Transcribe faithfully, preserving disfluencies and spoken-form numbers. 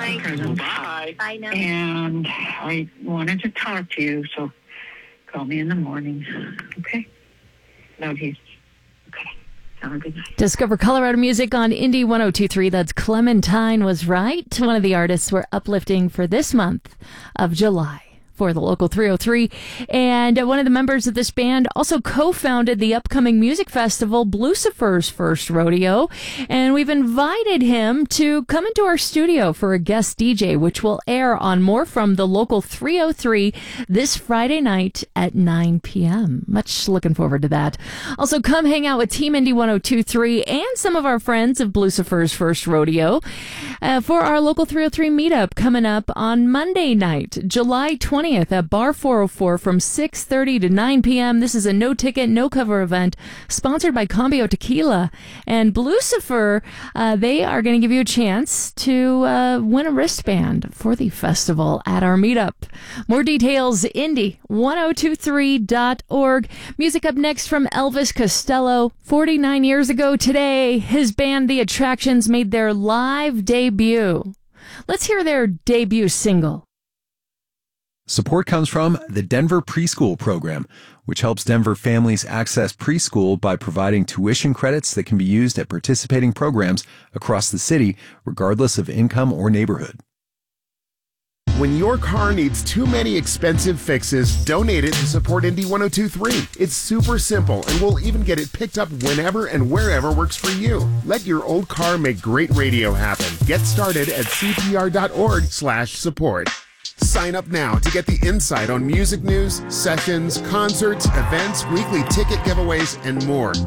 Bye. Present. Bye. Bye now. And I wanted to talk to you, so call me in the morning. Okay? Love you. Okay. Have a good night. Discover Colorado music on Indie one oh two three. That's Clementine Was Right. One of the artists we're uplifting for this month of July for the Local three oh three. And one of the members of this band also co-founded the upcoming music festival, Blucifer's First Rodeo. And we've invited him to come into our studio for a guest D J, which will air on More from the Local three oh three this Friday night at nine p.m. Much looking forward to that. Also, come hang out with Team Indie one oh two three and some of our friends of Blucifer's First Rodeo uh, for our Local three oh three meetup coming up on Monday night, July twentieth. At Bar four oh four from six thirty to nine p.m. This is a no-ticket, no-cover event sponsored by Cambio Tequila. And Blucifer, uh, they are going to give you a chance to uh, win a wristband for the festival at our meetup. More details, indie one oh two three dot org. Music up next from Elvis Costello. forty-nine years ago today, his band The Attractions made their live debut. Let's hear their debut single. Support comes from the Denver Preschool Program, which helps Denver families access preschool by providing tuition credits that can be used at participating programs across the city, regardless of income or neighborhood. When your car needs too many expensive fixes, donate it to Support Indie one oh two three. It's super simple, and we'll even get it picked up whenever and wherever works for you. Let your old car make great radio happen. Get started at cpr.org slash support. Sign up now to get the insight on music news, sessions, concerts, events, weekly ticket giveaways, and more.